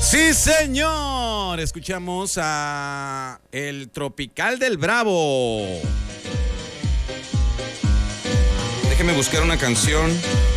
Sí, señor. Escuchamos a El Tropical del Bravo. Déjeme buscar una canción